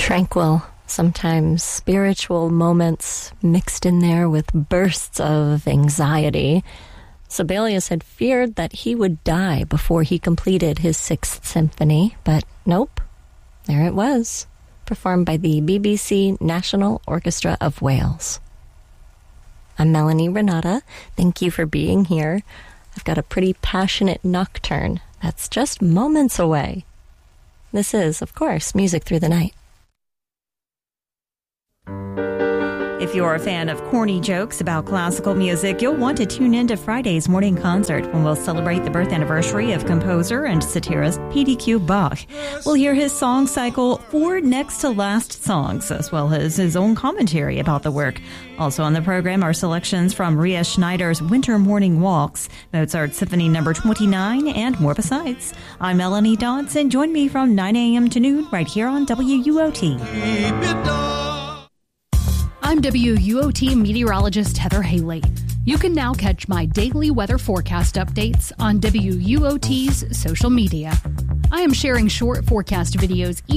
Tranquil, sometimes spiritual moments mixed in there with bursts of anxiety. Sibelius had feared that he would die before he completed his Sixth Symphony, but nope, there it was, performed by the BBC National Orchestra of Wales. I'm Melanie Renata. Thank you for being here. I've got a pretty passionate nocturne that's just moments away. This is, of course, Music Through the Night. If you're a fan of corny jokes about classical music, you'll want to tune in to Friday's morning concert when we'll celebrate the birth anniversary of composer and satirist P.D.Q. Bach. We'll hear his song cycle, 4 next to last songs, as well as his own commentary about the work. Also on the program are selections from Ria Schneider's Winter Morning Walks, Mozart's Symphony No. 29, and more besides. I'm Melanie Dodson. Join me from 9 a.m. to noon right here on WUOT. I'm WUOT meteorologist Heather Haley. You can now catch my daily weather forecast updates on WUOT's social media. I am sharing short forecast videos